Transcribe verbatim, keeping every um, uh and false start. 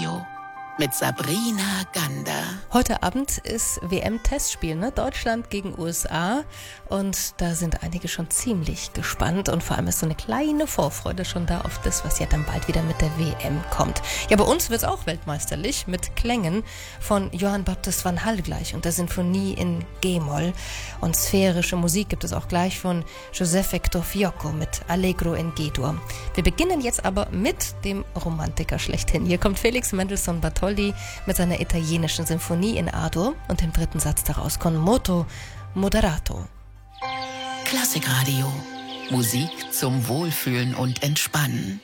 Radio mit Sabrina Gander. Heute Abend ist W M-Testspiel, ne? Deutschland gegen U S A. Und da sind einige schon ziemlich gespannt. Und vor allem ist so eine kleine Vorfreude schon da auf das, was ja dann bald wieder mit der W M kommt. Ja, bei uns wird es auch weltmeisterlich mit Klängen von Johann Baptist van Hall gleich und der Sinfonie in G-Moll. Und sphärische Musik gibt es auch gleich von Joseph Hector Fiocco mit Allegro in G-Dur. Wir beginnen jetzt aber mit dem Romantiker schlechthin. Hier kommt Felix Mendelssohn Bartholdy mit seiner italienischen Sinfonie in A-Dur und dem dritten Satz daraus con moto moderato. Klassikradio. Musik zum Wohlfühlen und Entspannen.